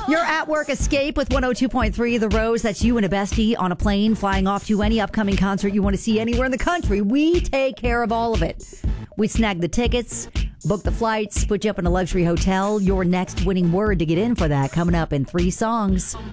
Your at work escape with 102.3 The Rose. That's you and a bestie on a plane flying off to any upcoming concert you want to see anywhere in the country. We take care of all of it. We snag the tickets, book the flights, put you up in a luxury hotel. Your next winning word to get in for that coming up in 3 songs.